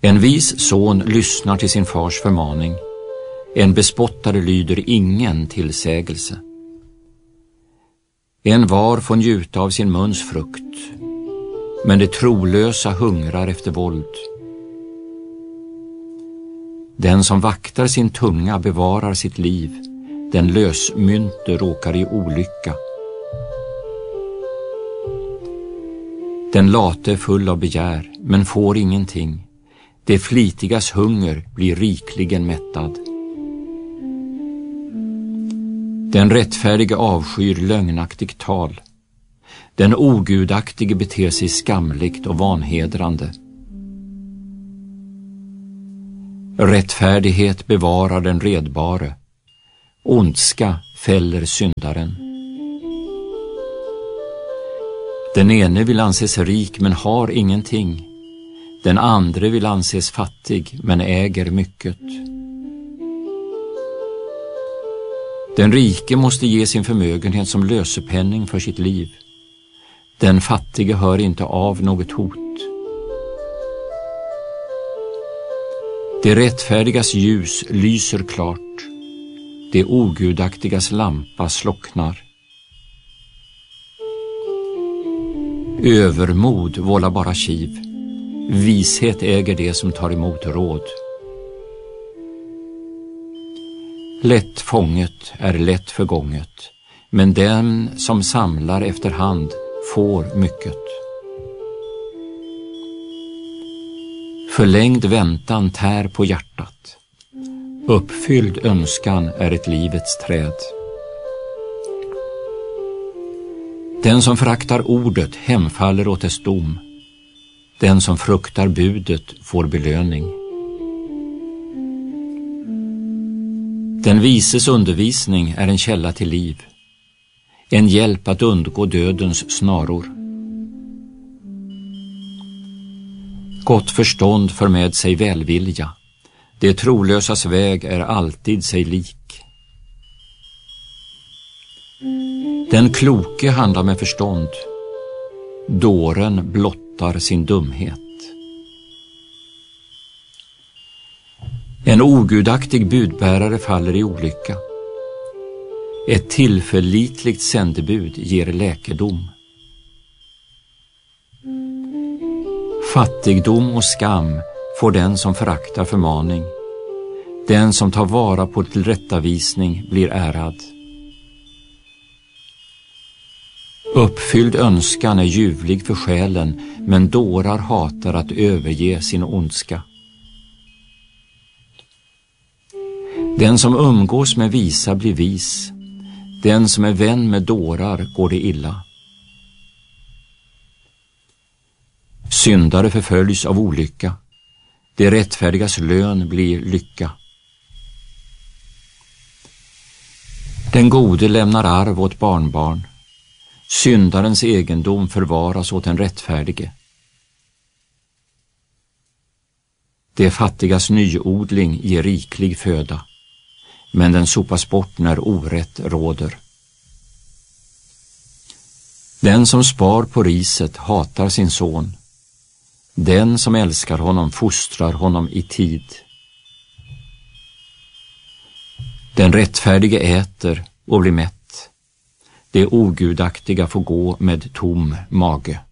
En vis son lyssnar till sin fars förmaning. En bespottare lyder ingen tillsägelse. En var får njuta av sin muns frukt, men det trolösa hungrar efter våld. Den som vaktar sin tunga bevarar sitt liv, den lösmynte råkar i olycka. Den late är full av begär, men får ingenting. Det flitigas hunger blir rikligen mättad. Den rättfärdige avskyr lögnaktigt tal. Den ogudaktige beter sig skamligt och vanhedrande. Rättfärdighet bevarar den redbare. Ondska fäller syndaren. Den ene vill anses rik men har ingenting. Den andra vill anses fattig men äger mycket. Den rike måste ge sin förmögenhet som lösepenning för sitt liv. Den fattige hör inte av något hot. Det rättfärdigas ljus lyser klart. Det ogudaktigas lampa slocknar. Övermod vållar bara kiv. Vishet äger det som tar emot råd. Lätt fånget är lätt förgånget, men den som samlar efterhand får mycket. Förlängd väntan tär på hjärtat. Uppfylld önskan är ett livets träd. Den som föraktar ordet hemfaller åt dess dom. Den som fruktar budet får belöning. Den vises undervisning är en källa till liv, en hjälp att undgå dödens snaror. Gott förstånd för med sig välvilja. Det trolösas väg är alltid sig lik. Den kloke handlar med förstånd. Dåren blottar sin dumhet. En ogudaktig budbärare faller i olycka. Ett tillförlitligt sändebud ger läkedom. Fattigdom och skam får den som föraktar förmaning. Den som tar vara på tillrättavisning blir ärad. Uppfylld önskan är ljuvlig för själen, men dårar hatar att överge sin ondska. Den som umgås med visa blir vis. Den som är vän med dårar går det illa. Syndare förföljs av olycka. Det rättfärdigas lön blir lycka. Den gode lämnar arv åt barnbarn. Syndarens egendom förvaras åt den rättfärdige. Det fattigas nyodling ger riklig föda, men den sopas bort när orätt råder. Den som spar på riset hatar sin son. Den som älskar honom fostrar honom i tid. Den rättfärdige äter och blir mätt. Det ogudaktiga får gå med tom mage.